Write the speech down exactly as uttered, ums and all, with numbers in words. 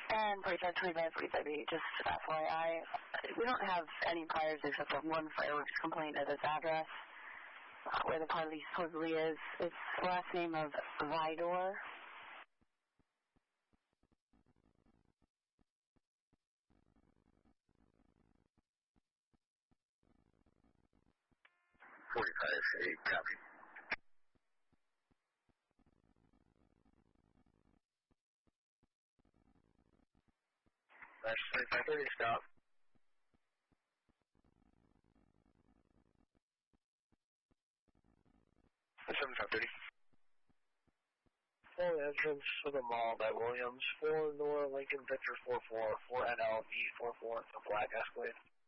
And forty-five twenty-five, forty-five eight, just F Y I, we don't have any priors except for one fireworks complaint at this address, uh, where the party supposedly is. It's last name of Vidor. forty-five eight, copy. That's twenty-five thirty, stop. seventy-five thirty. Full entrance to the mall by Williams, four Nora Lincoln Victor four four, four N L V four four, the black Escalade.